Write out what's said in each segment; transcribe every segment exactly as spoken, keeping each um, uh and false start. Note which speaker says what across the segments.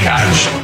Speaker 1: gosh.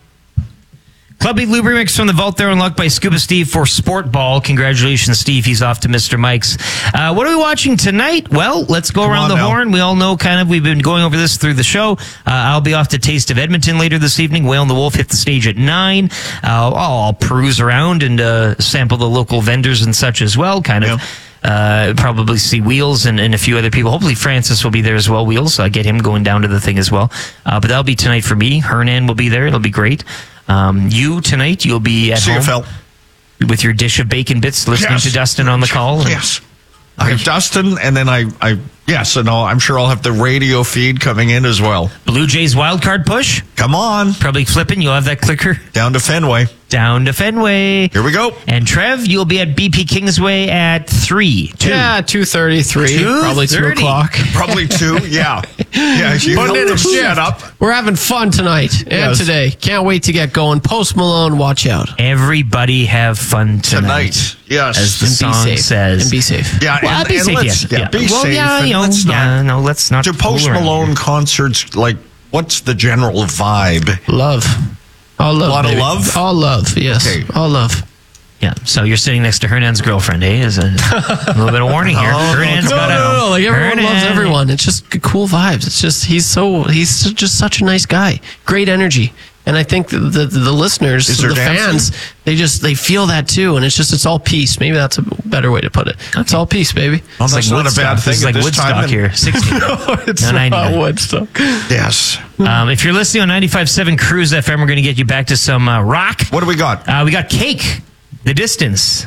Speaker 2: Clubby Lubricants from the vault there, unlocked by Scuba Steve for Sport Ball. Congratulations, Steve. He's off to Mister Mike's. Uh, what are we watching tonight? Well, let's go
Speaker 1: Come
Speaker 2: around
Speaker 1: on
Speaker 2: the
Speaker 1: now.
Speaker 2: horn. We all know kind of, we've been going over this through the show. Uh, I'll be off to Taste of Edmonton later this evening. Whale and the Wolf hit the stage at nine. Uh, I'll, I'll peruse around and uh, sample the local vendors and such as well. Kind of.
Speaker 1: Yeah.
Speaker 2: Uh, probably see Wheels and, and a few other people. Hopefully Francis will be there as well. Wheels, uh, get him going down to the thing as well. Uh, but that'll be tonight for me. Hernan will be there. It'll be great. Um, you tonight, you'll be at
Speaker 1: C F L.
Speaker 2: home with your dish of bacon bits, listening
Speaker 1: Yes.
Speaker 2: to Dustin on the call. And-
Speaker 1: Yes. I have Dustin, and then I, I yes, and I'll, I'm sure I'll have the radio feed coming in as well.
Speaker 2: Blue Jays wildcard push.
Speaker 1: Come on,
Speaker 2: Probably flipping. You'll have that clicker
Speaker 1: down to Fenway.
Speaker 2: down to Fenway.
Speaker 1: Here we go.
Speaker 2: And Trev, you'll be at B P Kingsway at three. Two.
Speaker 3: Yeah, two thirty-three, probably two
Speaker 2: two thirty.
Speaker 3: o'clock.
Speaker 1: Probably two. Yeah, yeah. You
Speaker 3: Putting in a
Speaker 1: helped
Speaker 3: shift.
Speaker 1: set up.
Speaker 3: We're having fun tonight and
Speaker 1: Yes.
Speaker 3: today. Can't wait to get going. Post Malone, watch out.
Speaker 2: Everybody have fun tonight.
Speaker 1: Tonight. Yes.
Speaker 2: As the
Speaker 3: And be
Speaker 2: song
Speaker 3: safe.
Speaker 2: says.
Speaker 3: And be safe.
Speaker 1: Yeah,
Speaker 2: Well,
Speaker 1: and,
Speaker 2: be
Speaker 1: and
Speaker 2: safe,
Speaker 1: let's,
Speaker 2: yeah.
Speaker 1: yeah, be
Speaker 2: well,
Speaker 1: safe.
Speaker 2: yeah,
Speaker 1: and
Speaker 2: you know,
Speaker 1: let's not,
Speaker 2: yeah, no, let's not.
Speaker 1: do Post
Speaker 2: fool around
Speaker 1: Malone
Speaker 2: here.
Speaker 1: concerts, like, what's the general vibe?
Speaker 3: Love. All love.
Speaker 1: A lot of
Speaker 3: baby.
Speaker 1: love?
Speaker 3: All love, yes.
Speaker 1: Okay.
Speaker 3: All love.
Speaker 2: Yeah, so you're sitting next to Hernan's girlfriend, eh? Is a, a little bit of warning here.
Speaker 1: Oh,
Speaker 2: Hernan's
Speaker 3: No,
Speaker 2: got
Speaker 3: no,
Speaker 2: a,
Speaker 3: no, no. Like everyone
Speaker 2: Hernan.
Speaker 3: loves everyone. It's just g- cool vibes. It's just he's so he's just such a nice guy. Great energy. And I think the the, the listeners,
Speaker 1: Is there
Speaker 3: the
Speaker 1: dancing?
Speaker 3: fans, they just they feel that too. And it's just it's all peace. Maybe that's a better way to put it. It's all peace, baby.
Speaker 1: Well,
Speaker 2: It's
Speaker 1: that's
Speaker 2: like
Speaker 1: not a bad
Speaker 2: Woodstock.
Speaker 1: thing
Speaker 2: This is
Speaker 1: at
Speaker 2: like
Speaker 1: this
Speaker 2: Woodstock
Speaker 1: time.
Speaker 2: here. sixty.
Speaker 3: No, it's
Speaker 2: No,
Speaker 3: not
Speaker 2: ninety-nine.
Speaker 3: Woodstock.
Speaker 1: Yes.
Speaker 2: Um, if you're listening on ninety-five point seven Cruise F M, we're going to get you back to some uh, rock.
Speaker 1: What do we got?
Speaker 2: Uh, we got Cake, The Distance.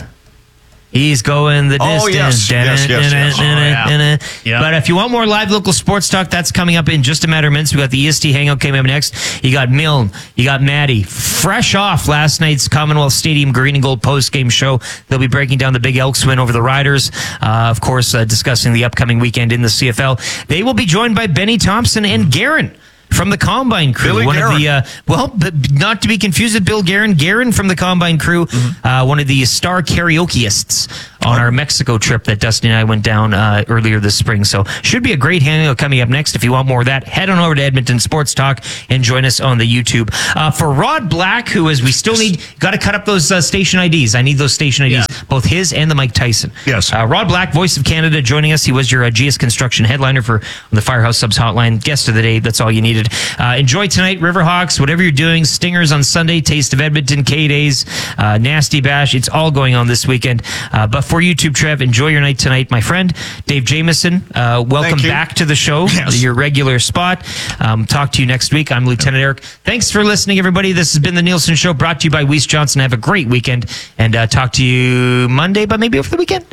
Speaker 2: He's going the
Speaker 1: Oh,
Speaker 2: distance.
Speaker 1: yes. Yes, yes, yes.
Speaker 2: Da-na,
Speaker 1: Oh,
Speaker 2: da-na,
Speaker 3: yeah.
Speaker 2: da-na.
Speaker 3: Yeah.
Speaker 2: But if you want more live local sports talk, that's coming up in just a matter of minutes. We got the E S T Hangout coming up next. You got Milne. You got Maddie. Fresh off last night's Commonwealth Stadium Green and Gold post-game show. They'll be breaking down the Big Elks win over the Riders. Uh, of course, uh, discussing the upcoming weekend in the C F L. They will be joined by Benny Thompson and Guerin from the Combine crew.
Speaker 1: Billy
Speaker 2: one
Speaker 1: Guerin.
Speaker 2: of the, uh, well, but not to be confused with Bill Guerin. Guerin from the Combine crew,
Speaker 1: Mm-hmm.
Speaker 2: uh, one of the star karaokeists on our Mexico trip that Dustin and I went down uh, earlier this spring. So should be a great hangout coming up next. If you want more of that, head on over to Edmonton Sports Talk and join us on the YouTube. Uh, for Rod Black, who is, we still need, got to cut up those uh, station I Ds. I need those station I Ds,
Speaker 3: Yeah.
Speaker 2: both his and the Mike Tyson.
Speaker 1: Yes.
Speaker 2: Uh, Rod Black, Voice of Canada, joining us. He was your uh, G S Construction headliner for the Firehouse Subs Hotline. Guest of the day. That's all you needed. Uh, enjoy tonight, Riverhawks, whatever you're doing. Stingers on Sunday, Taste of Edmonton, K-Days, uh, Nasty Bash. It's all going on this weekend. Uh, but for YouTube, Trev, enjoy your night tonight, my friend. Dave Jameson, uh, welcome
Speaker 1: Thank you.
Speaker 2: back to the show,
Speaker 1: Yes.
Speaker 2: your regular spot. Um, talk to you next week. I'm Lieutenant Eric. Thanks for listening, everybody. This has been the Nielsen Show, brought to you by Weiss Johnson. Have a great weekend, and uh, talk to you Monday, but maybe over the weekend.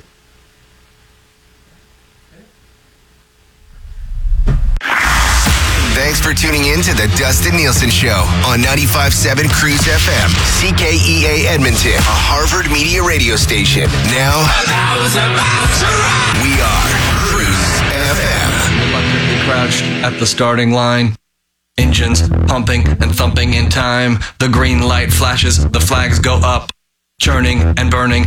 Speaker 4: Thanks for tuning in to the Dustin Nielsen Show on ninety-five point seven Cruise F M, C K E A Edmonton, a Harvard Media radio station. Now, we are Cruise F M.
Speaker 5: Reluctantly crouched at the starting line. Engines pumping and thumping in time. The green light flashes, the flags go up. Churning and burning